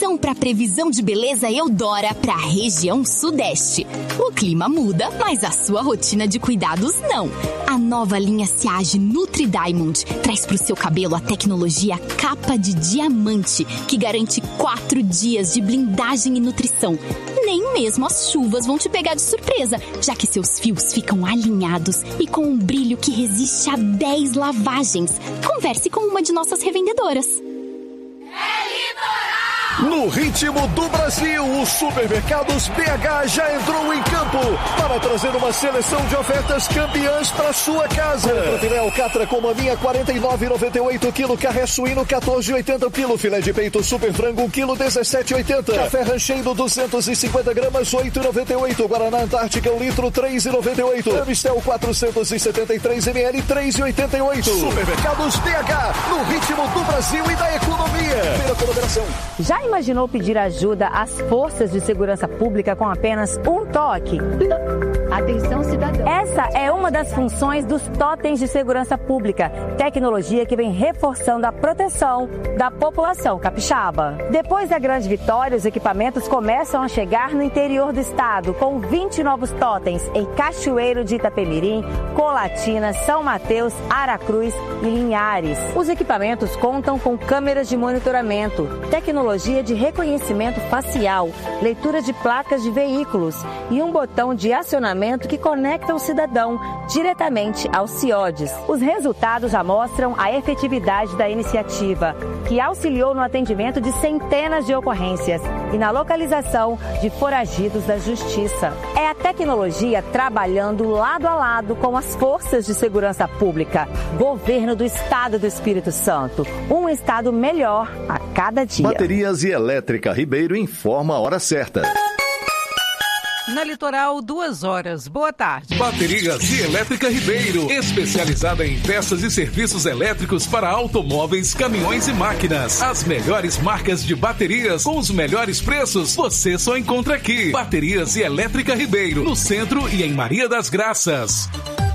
Então, para previsão de beleza Eudora para a região sudeste. O clima muda, mas a sua rotina de cuidados não. A nova linha Siage Nutri Diamond traz para o seu cabelo a tecnologia capa de diamante, que garante 4 dias de blindagem e nutrição. Nem mesmo as chuvas vão te pegar de surpresa, já que seus fios ficam alinhados e com um brilho que resiste a 10 lavagens. Converse com uma de nossas revendedoras. No ritmo do Brasil, o Supermercados BH já entrou em campo para trazer uma seleção de ofertas campeãs para sua casa. Filé alcatra com maminha 49,98 kg, carré suíno 14,80 kg, filé de peito super frango 1 kg 17,80, café rancheiro 250 gramas 8,98, Guaraná Antártica 1 litro 3,98, Amistel 473 ml 3,88. Supermercados BH, no ritmo do Brasil e da economia. Pela colaboração. Já imaginou pedir ajuda às forças de segurança pública com apenas um toque? Atenção, cidadão. Essa é uma das funções dos totens de segurança pública, tecnologia que vem reforçando a proteção da população capixaba. Depois da grande vitória, os equipamentos começam a chegar no interior do estado, com 20 novos totens em Cachoeiro de Itapemirim, Colatina, São Mateus, Aracruz e Linhares. Os equipamentos contam com câmeras de monitoramento, tecnologia de reconhecimento facial, leitura de placas de veículos e um botão de acionamento que conecta o cidadão diretamente aos CIODs. Os resultados já mostram a efetividade da iniciativa, que auxiliou no atendimento de centenas de ocorrências e na localização de foragidos da justiça. É a tecnologia trabalhando lado a lado com as forças de segurança pública. Governo do Estado do Espírito Santo. Um estado melhor a cada dia. Baterias e Elétrica Ribeiro informa a hora certa. Na Litoral, 2 horas. Boa tarde. Baterias e Elétrica Ribeiro, especializada em peças e serviços elétricos para automóveis, caminhões e máquinas. As melhores marcas de baterias com os melhores preços, você só encontra aqui. Baterias e Elétrica Ribeiro, no centro e em Maria das Graças.